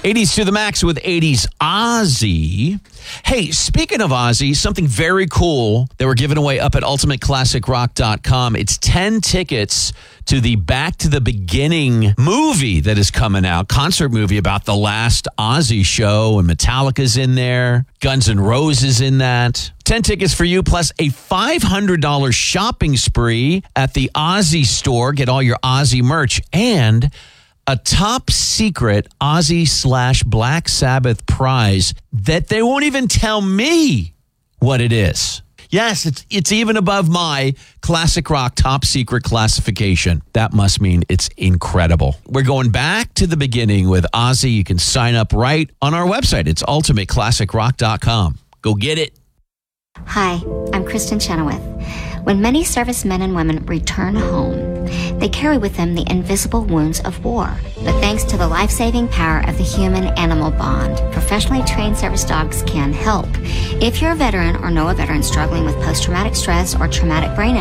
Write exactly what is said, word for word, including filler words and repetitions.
eighties to the max with eighties Ozzy. Hey, speaking of Ozzy, something very cool that we're giving away up at ultimate classic rock dot com. It's ten tickets to the Back to the Beginning movie that is coming out, concert movie about the last Ozzy show, and Metallica's in there, Guns N' Roses in that. ten tickets for you, plus a five hundred dollars shopping spree at the Ozzy store. Get all your Ozzy merch, and a top secret Ozzy slash Black Sabbath prize that they won't even tell me what it is. Yes, it's it's even above my classic rock top secret classification. That must mean it's incredible. We're going back to the beginning with Ozzy. You can sign up right on our website. It's ultimate classic rock dot com. Go get it. Hi, I'm Kristen Chenoweth. When many servicemen and women return home, they carry with them the invisible wounds of war. But thanks to the life-saving power of the human-animal bond, professionally trained service dogs can help. If you're a veteran or know a veteran struggling with post-traumatic stress or traumatic brain